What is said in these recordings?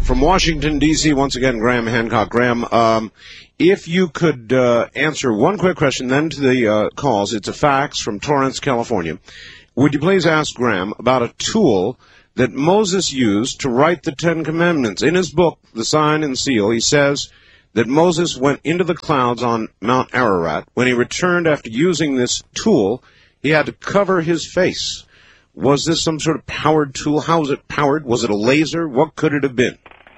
From Washington, D.C., once again, Graham Hancock. Graham, if you could answer one quick question, then to the calls. It's a fax from Torrance, California. Would you please ask Graham about a tool that Moses used to write the Ten Commandments? In his book, The Sign and Seal, he says that Moses went into the clouds on Mount Ararat. When he returned after using this tool, he had to cover his face. Was this some sort of powered tool? How was it powered? Was it a laser? What could it have been?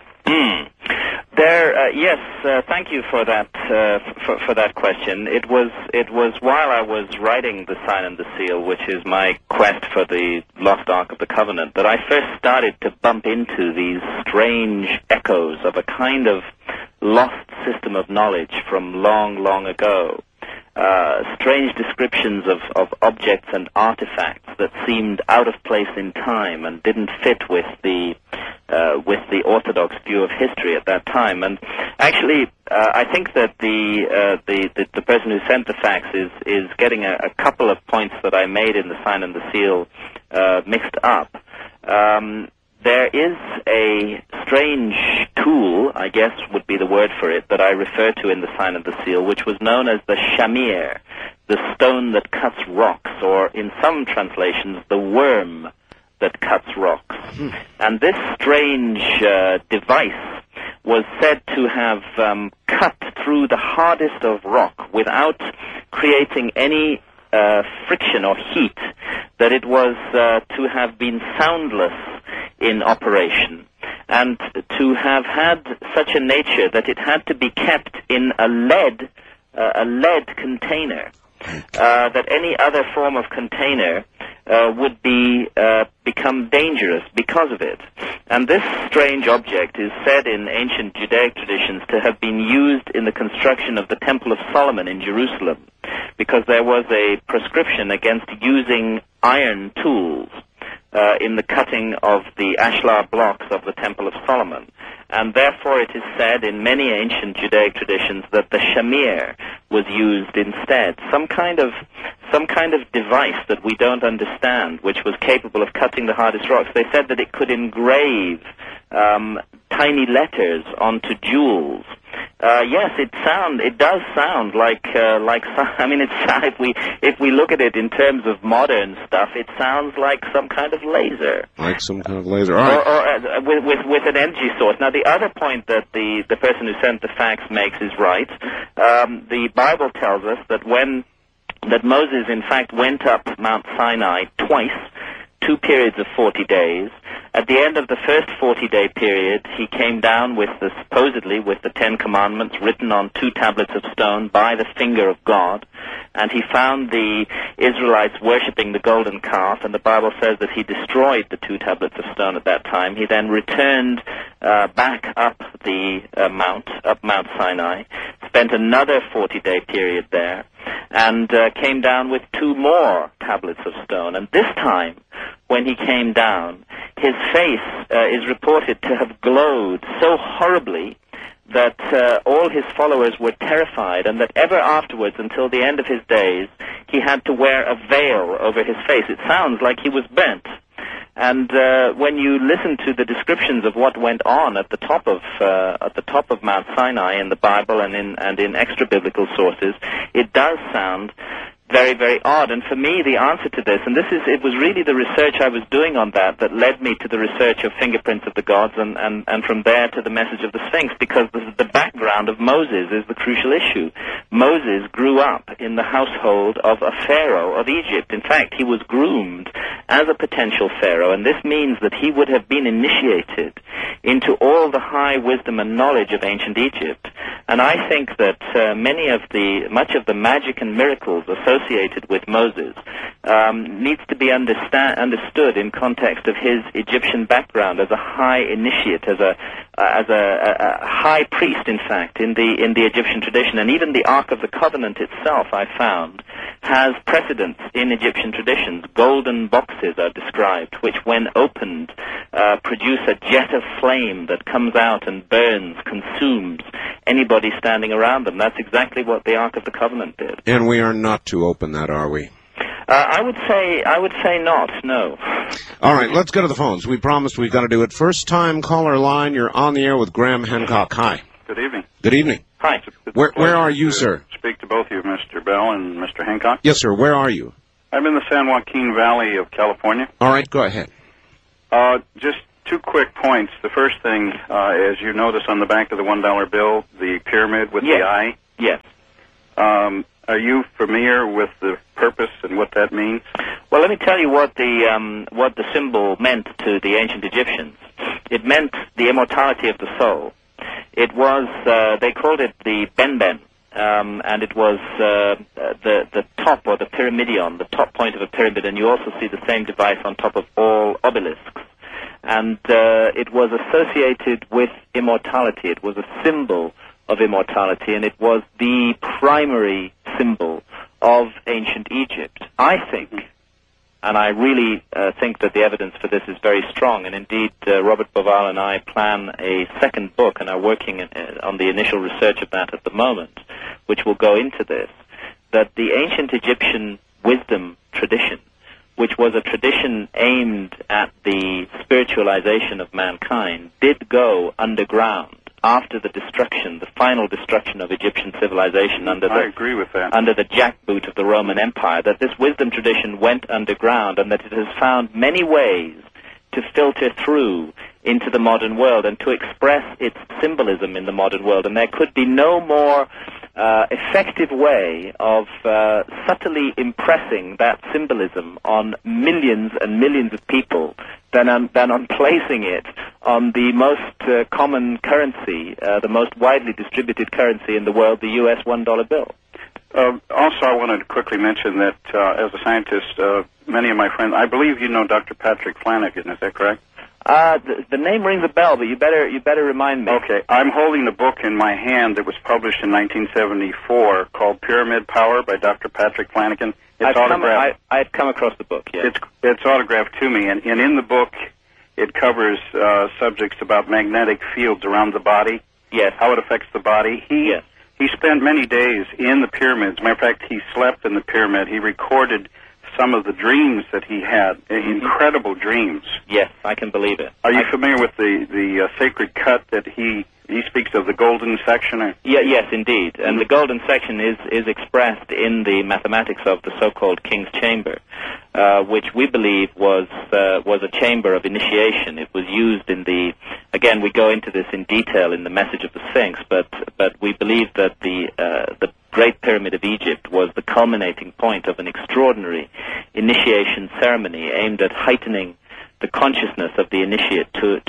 Yes, thank you for that for that question. It was while I was writing The Sign and the Seal, which is my quest for the Lost Ark of the Covenant, that I first started to bump into these strange echoes of a kind of lost system of knowledge from long, long ago. Strange descriptions of objects and artifacts that seemed out of place in time and didn't fit with the orthodox view of history at that time. And actually, I think that the person who sent the fax is getting a couple of points that I made in The Sign and the Seal mixed up. There is a strange tool, I guess would be the word for it, that I refer to in The Sign and the Seal, which was known as the shamir, the stone that cuts rocks, or in some translations, the worm that cuts rocks. And this strange device was said to have cut through the hardest of rock without creating any friction or heat, that it was to have been soundless in operation, and to have had such a nature that it had to be kept in a lead container, that any other form of container would become dangerous because of it. And this strange object is said in ancient Judaic traditions to have been used in the construction of the Temple of Solomon in Jerusalem, because there was a prescription against using iron tools in the cutting of the ashlar blocks of the Temple of Solomon. And therefore it is said in many ancient Judaic traditions that the shamir was used instead, some kind of device that we don't understand, which was capable of cutting the hardest rocks. They said that it could engrave tiny letters onto jewels. Yes, it does sound like I mean, if we look at it in terms of modern stuff, it sounds like some kind of laser. Like some kind of laser, all right. Or with an energy source. Now, the other point that the person who sent the fax makes is right. The Bible tells us that Moses, in fact, went up Mount Sinai twice, 2 periods of 40 days. At the end of the first 40-day period, he came down supposedly with the 10 Commandments written on 2 tablets of stone by the finger of God, and he found the Israelites worshiping the golden calf, and the Bible says that he destroyed the 2 tablets of stone at that time. He then returned back up Mount Sinai, spent another 40-day period there, and came down with 2 more tablets of stone. And this time, when he came down, his face is reported to have glowed so horribly that all his followers were terrified, and that ever afterwards, until the end of his days, he had to wear a veil over his face. It sounds like he was burnt. And when you listen to the descriptions of what went on at the top of Mount Sinai in the Bible and in extra biblical sources, it does sound very, very odd. And for me, the answer to this, and it was really the research I was doing on that led me to the research of Fingerprints of the Gods, and from there to the message of the Sphinx, because the background of Moses is the crucial issue. Moses grew up in the household of a pharaoh of Egypt. In fact, he was groomed as a potential pharaoh, and this means that he would have been initiated into all the high wisdom and knowledge of ancient Egypt. And I think that much of the magic and miracles associated with Moses needs to be understood in context of his Egyptian background as a high initiate, as a high priest, in fact, in the Egyptian tradition. And even the Ark of the Covenant itself, I found, has precedents in Egyptian traditions. Golden boxes are described, which, when opened, produce a jet of flame that comes out and burns, consumes anybody standing around them. That's exactly what the Ark of the Covenant did. And we are not to open that, are we? I would say not. No. All right, let's go to the phones. We promised we've got to do it. First time caller line. You're on the air with Graham Hancock. Hi. Good evening. Good evening. Hi. Where are you, sir? Speak to both of you, Mr. Bell and Mr. Hancock. Yes, sir. Where are you? I'm in the San Joaquin Valley of California. All right, go ahead. Just two quick points. The first thing, as you notice on the back of the $1 bill, the pyramid with the eye. Yes. Are you familiar with the purpose and what that means? Well, let me tell you what the symbol meant to the ancient Egyptians. It meant the immortality of the soul. It was they called it the benben, and it was the top, or the pyramidion, the top point of a pyramid, and you also see the same device on top of all obelisks. And it was associated with immortality. It was a symbol of immortality, and it was the primary symbol of ancient Egypt. I think, and I really think that the evidence for this is very strong, and indeed Robert Bauval and I plan a second book and are working on the initial research of that at the moment, which will go into this, that the ancient Egyptian wisdom tradition, which was a tradition aimed at the spiritualization of mankind, did go underground after the destruction, the final destruction of Egyptian civilization under I agree with that. Under the jackboot of the Roman Empire, that this wisdom tradition went underground and that it has found many ways to filter through into the modern world and to express its symbolism in the modern world. And there could be no more effective way of subtly impressing that symbolism on millions and millions of people than on placing it on the most common currency, the most widely distributed currency in the world, the U.S. $1 bill. Also, I wanted to quickly mention that as a scientist, many of my friends, I believe you know Dr. Patrick Flanagan, is that correct? The name rings a bell, but you better remind me. Okay, I'm holding the book in my hand that was published in 1974 called Pyramid Power by Dr. Patrick Flanagan. It's autographed. I've come across the book, yes. It's autographed to me, and in the book it covers subjects about magnetic fields around the body. Yes. How it affects the body. He spent many days in the pyramids. Matter of fact, he slept in the pyramid. He recorded some of the dreams that he had, incredible dreams. Yes, I can believe it. Are you familiar with the sacred cut that he speaks of, the golden section? Yes, indeed. And the golden section is expressed in the mathematics of the so-called King's Chamber, which we believe was a chamber of initiation. It was used in again, we go into this in detail in the Message of the Sphinx, but we believe that the Great Pyramid of Egypt was the culminating point of an extraordinary initiation ceremony aimed at heightening the consciousness of the initiate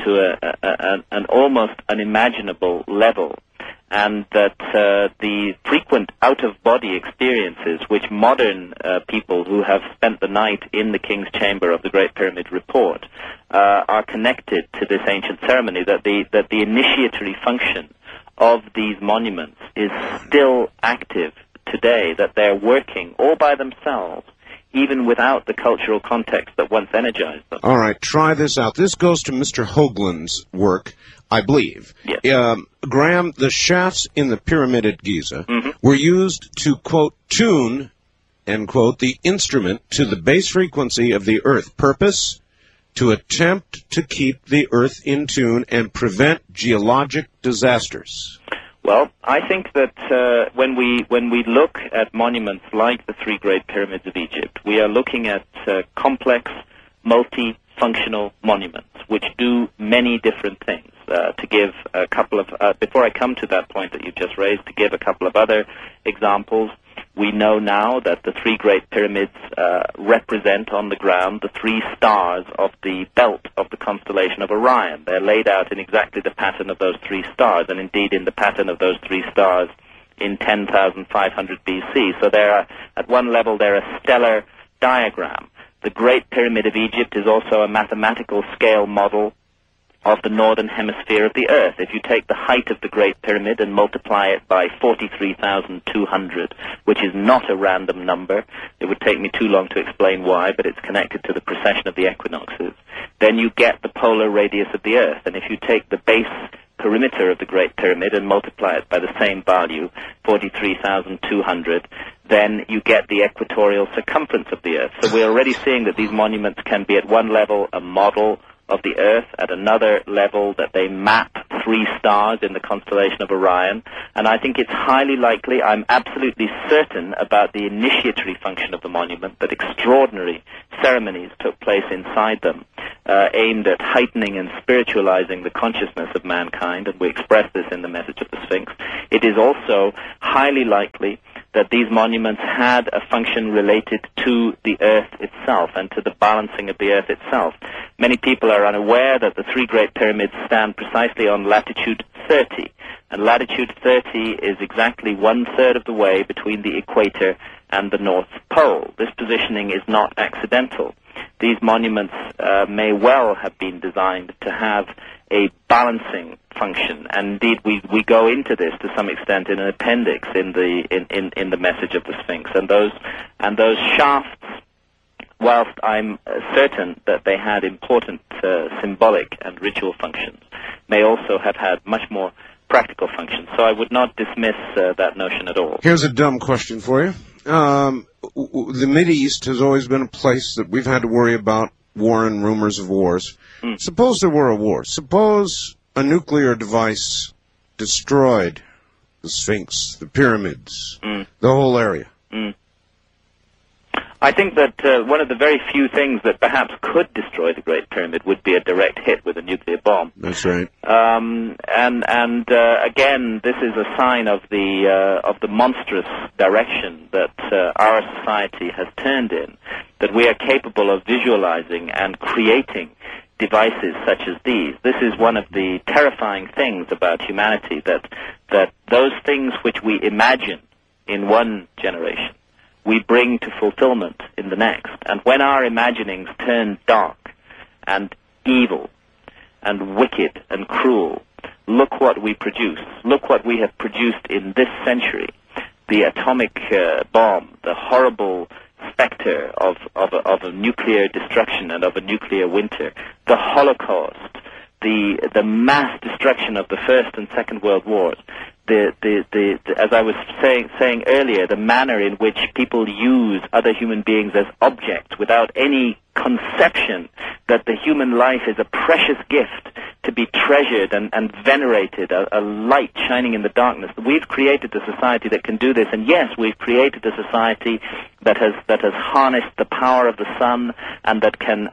to an almost unimaginable level, and that the frequent out-of-body experiences which modern people who have spent the night in the King's Chamber of the Great Pyramid report are connected to this ancient ceremony, that the initiatory function of these monuments is still active today, that they're working all by themselves, even without the cultural context that once energized them. All right, try this out. This goes to Mr. Hoagland's work, I believe. Yes. Graham, the shafts in the pyramid at Giza were used to, quote, tune, end quote, the instrument to the base frequency of the Earth. Purpose? To attempt to keep the Earth in tune and prevent geologic disasters. Well, I think that when we look at monuments like the three Great Pyramids of Egypt, we are looking at complex, multifunctional monuments which do many different things. To give a couple of, before I come to that point that you just raised, to give a couple of other examples, we know now that the three Great Pyramids represent on the ground the three stars of the belt of the constellation of Orion. They're laid out in exactly the pattern of those three stars, and indeed in the pattern of those three stars in 10,500 BC. So at one level, they're a stellar diagram. The Great Pyramid of Egypt is also a mathematical scale model of the northern hemisphere of the Earth. If you take the height of the Great Pyramid and multiply it by 43,200, which is not a random number, it would take me too long to explain why, but it's connected to the precession of the equinoxes, then you get the polar radius of the Earth. And if you take the base perimeter of the Great Pyramid and multiply it by the same value, 43,200, then you get the equatorial circumference of the Earth. So we're already seeing that these monuments can be at one level a model of the Earth, at another level that they map 3 stars in the constellation of Orion, and I think it's highly likely, I'm absolutely certain about the initiatory function of the monument, that extraordinary ceremonies took place inside them, aimed at heightening and spiritualizing the consciousness of mankind, and we express this in the message of the Sphinx. It is also highly likely that these monuments had a function related to the Earth itself and to the balancing of the Earth itself. Many people are unaware that the 3 Great Pyramids stand precisely on latitude 30, and latitude 30 is exactly 1/3 of the way between the equator and the North Pole. This positioning is not accidental. These monuments may well have been designed to have a balancing function, and indeed we go into this to some extent in an appendix in the message of the Sphinx, and those shafts, whilst I'm certain that they had important symbolic and ritual functions, may also have had much more practical functions. So I would not dismiss that notion at all. Here's a dumb question for you. The Mideast has always been a place that we've had to worry about war and rumors of wars. Suppose there were a war. Suppose a nuclear device destroyed the Sphinx, the pyramids, the whole area. I think that one of the very few things that perhaps could destroy the Great Pyramid would be a direct hit with a nuclear bomb. That's right. Again, this is a sign of the monstrous direction that our society has turned in, that we are capable of visualizing and creating devices such as these. This is one of the terrifying things about humanity, that those things which we imagine in one generation, we bring to fulfillment in the next. And when our imaginings turn dark and evil and wicked and cruel, look what we produce. Look what we have produced in this century. The atomic bomb, the horrible specter of a nuclear destruction and of a nuclear winter, the Holocaust, the mass destruction of the First and Second World Wars, as I was saying earlier, the manner in which people use other human beings as objects without any conception that the human life is a precious gift to be treasured and venerated, a light shining in the darkness. We've created a society that can do this, and yes, we've created a society that has harnessed the power of the sun, and that can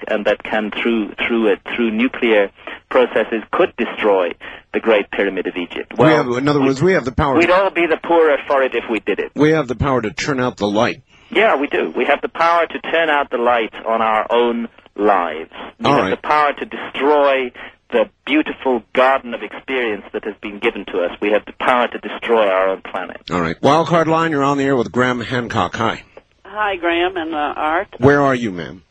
through nuclear processes could destroy the Great Pyramid of Egypt. Well, in other words, we have the power. We'd all be the poorer for it if we did it. We have the power to turn out the light. Yeah, we do. We have the power to turn out the light on our own lives. We have the power to destroy the beautiful garden of experience that has been given to us. We have the power to destroy our own planet. All right. Wildcard Line, you're on the air with Graham Hancock. Hi. Hi, Graham and Art. Where are you, ma'am?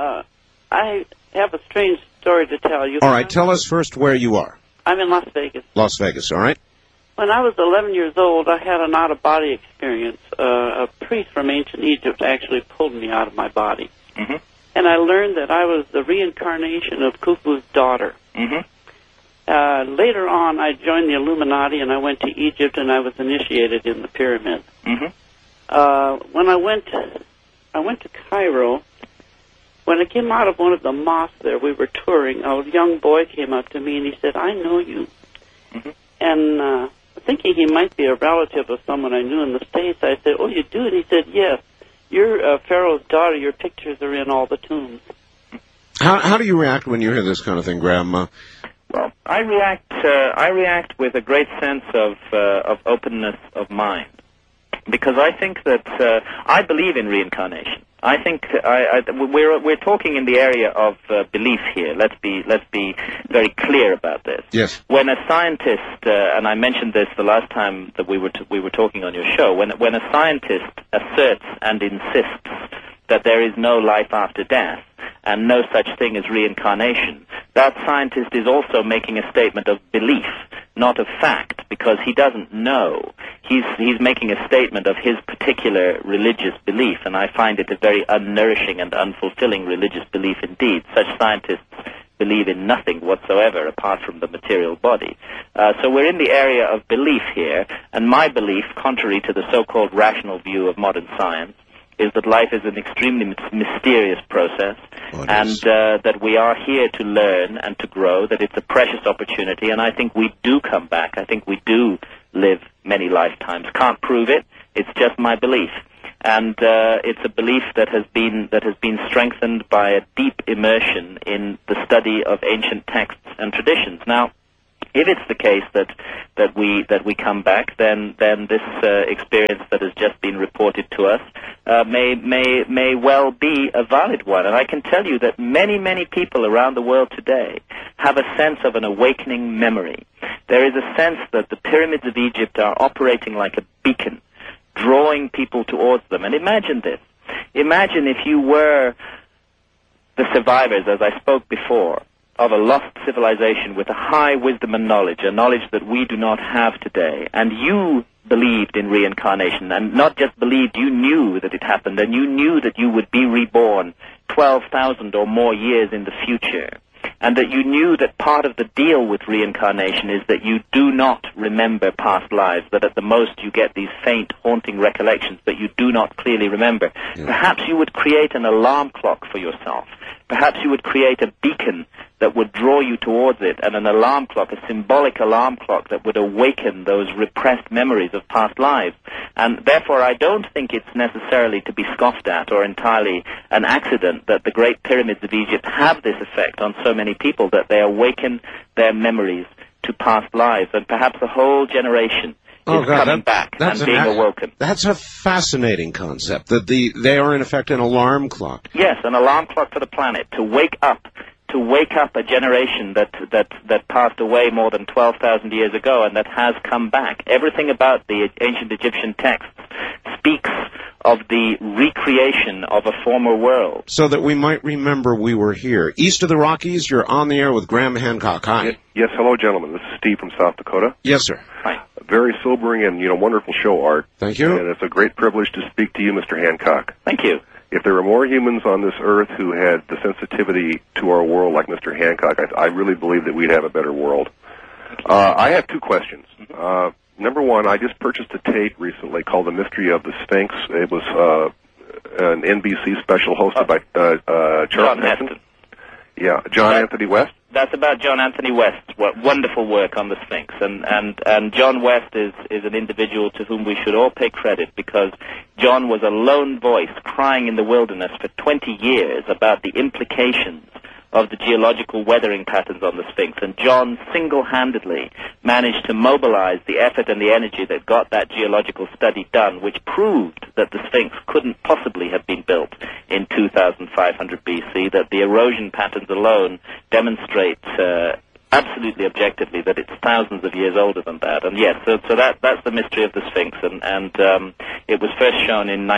I have a strange story to tell you. All right. Tell us first where you are. I'm in Las Vegas. Las Vegas, all right. When I was 11 years old, I had an out-of-body experience. A priest from ancient Egypt actually pulled me out of my body. Mm-hmm. And I learned that I was the reincarnation of Khufu's daughter. Mm-hmm. Later on, I joined the Illuminati, and I went to Egypt, and I was initiated in the pyramid. Mm-hmm. When I went to Cairo. When I came out of one of the mosques there, we were touring, a young boy came up to me, and he said, "I know you." Mm-hmm. And thinking he might be a relative of someone I knew in the States, I said, "Oh, you do?" And he said, "Yes. You're Pharaoh's daughter. Your pictures are in all the tombs." How do you react when you hear this kind of thing, Graham? Well, I react with a great sense of openness of mind, because I think that I believe in reincarnation. I think we're talking in the area of belief here. Let's be very clear about this. Yes. When a scientist, and I mentioned this the last time that we were talking on your show, when a scientist asserts and insists that there is no life after death and no such thing as reincarnation, that scientist is also making a statement of belief, not of fact, because he doesn't know. He's making a statement of his particular religious belief, and I find it a very unnourishing and unfulfilling religious belief indeed. Such scientists believe in nothing whatsoever apart from the material body. So we're in the area of belief here, and my belief, contrary to the so-called rational view of modern science, is that life is an extremely mysterious process, and that we are here to learn and to grow, that it's a precious opportunity, and I think we do come back. I think we do live many lifetimes. Can't prove it. It's just my belief. And it's a belief that has been strengthened by a deep immersion in the study of ancient texts and traditions. Now, if it's the case that we come back, then this experience that has just been reported to us may well be a valid one. And I can tell you that many people around the world today have a sense of an awakening memory. There is a sense that the pyramids of Egypt are operating like a beacon, drawing people towards them. And imagine this. Imagine if you were the survivors, as I spoke before, of a lost civilization with a high wisdom and knowledge, a knowledge that we do not have today, and you believed in reincarnation, and not just believed, you knew that it happened, and you knew that you would be reborn 12,000 or more years in the future, and that you knew that part of the deal with reincarnation is that you do not remember past lives, that at the most you get these faint, haunting recollections, but you do not clearly remember. Yeah. Perhaps you would create an alarm clock for yourself. Perhaps you would create a beacon that would draw you towards it, and an alarm clock, a symbolic alarm clock that would awaken those repressed memories of past lives. And therefore, I don't think it's necessarily to be scoffed at or entirely an accident that the great pyramids of Egypt have this effect on so many people, that they awaken their memories to past lives, and perhaps a whole generation is coming back and being awoken. That's a fascinating concept, that they are in effect an alarm clock. Yes, an alarm clock for the planet, to wake up a generation that passed away more than 12,000 years ago and that has come back. Everything about the ancient Egyptian texts speaks of the recreation of a former world. So that we might remember we were here. East of the Rockies, you're on the air with Graham Hancock. Hi. Yes, hello, gentlemen. This is Steve from South Dakota. Yes, sir. Hi. Very sobering and, wonderful show, Art. Thank you. And it's a great privilege to speak to you, Mr. Hancock. Thank you. If there were more humans on this earth who had the sensitivity to our world like Mr. Hancock, I really believe that we'd have a better world. I have two questions. Number one, I just purchased a tape recently called The Mystery of the Sphinx. It was an NBC special hosted by Charles Heston. Yeah, John Anthony West. That's about John Anthony West's wonderful work on the Sphinx. And John West is an individual to whom we should all pay credit, because John was a lone voice crying in the wilderness for 20 years about the implications of the geological weathering patterns on the Sphinx. And John single-handedly managed to mobilize the effort and the energy that got that geological study done, which proved that the Sphinx couldn't possibly have been built in 2500 BC, that the erosion patterns alone demonstrate absolutely objectively that it's thousands of years older than that. And yes, so that's the mystery of the Sphinx, and it was first shown in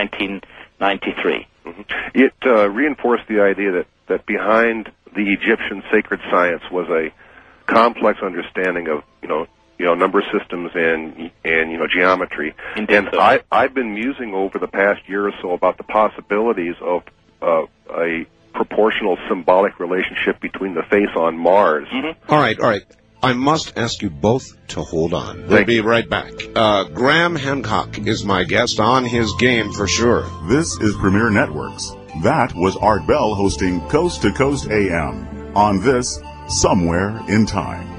1993. Mm-hmm. It reinforced the idea that behind the Egyptian sacred science was a complex understanding of number systems and geometry. Indeed, and so. I've been musing over the past year or so about the possibilities of a proportional symbolic relationship between the face on Mars. Mm-hmm. All right. I must ask you both to hold on. We'll be right back. Graham Hancock is my guest, on his game for sure. This is Premier Networks. That was Art Bell hosting Coast to Coast AM on this Somewhere in Time.